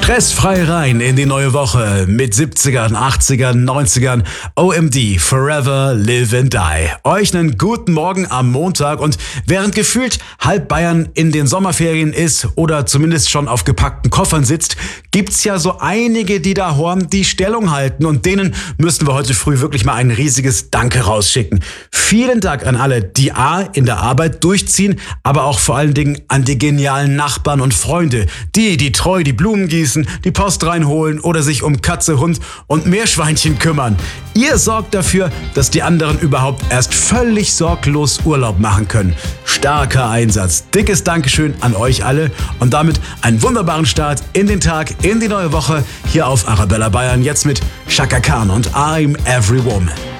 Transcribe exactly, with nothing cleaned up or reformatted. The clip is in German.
Stressfrei rein in die neue Woche mit siebzigern, achtzigern, neunzigern. O M D, Forever, Live and Die. Euch einen guten Morgen am Montag und während gefühlt halb Bayern in den Sommerferien ist oder zumindest schon auf gepackten Koffern sitzt, gibt's ja so einige, die da horn die Stellung halten und denen müssen wir heute früh wirklich mal ein riesiges Danke rausschicken. Vielen Dank an alle, die A, in der Arbeit durchziehen, aber auch vor allen Dingen an die genialen Nachbarn und Freunde, die, die treu die Blumen gießen, die Post reinholen oder sich um Katze, Hund und Meerschweinchen kümmern. Ihr sorgt dafür, dass die anderen überhaupt erst völlig sorglos Urlaub machen können. Starker Einsatz. Dickes Dankeschön an euch alle und damit einen wunderbaren Start in den Tag, in die neue Woche hier auf Arabella Bayern. Jetzt mit Chaka Khan und I'm Every Woman.